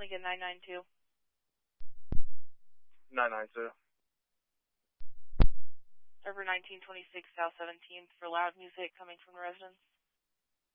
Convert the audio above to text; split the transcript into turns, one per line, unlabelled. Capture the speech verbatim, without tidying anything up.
Lincoln nine nine two.
nine nine two.
Server nineteen twenty-six South seventeenth for loud music coming from the residence.